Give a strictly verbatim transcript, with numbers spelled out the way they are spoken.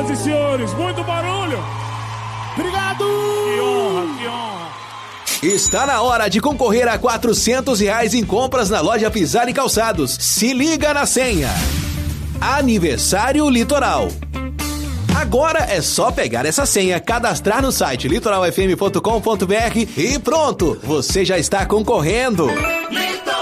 Senhoras e senhores, muito barulho. Obrigado. Que honra, que honra. Está na hora de concorrer a quatrocentos reais em compras na loja Pisar e Calçados. Se liga na senha. Aniversário Litoral. Agora é só pegar essa senha, cadastrar no site litoral f m ponto com ponto b r e pronto, você já está concorrendo. Litoral!